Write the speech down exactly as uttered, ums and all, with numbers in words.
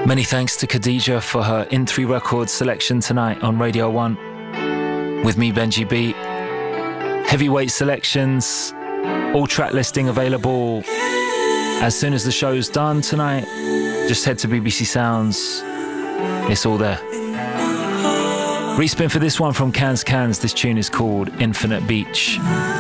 Many thanks to Khadija for her In three Records selection tonight on Radio one. With me, Benji B. Heavyweight selections, all track listing available as soon as the show's done tonight. Just head to B B C Sounds. It's all there. Respin for this one from Cans Cans. This tune is called Infinite Beach.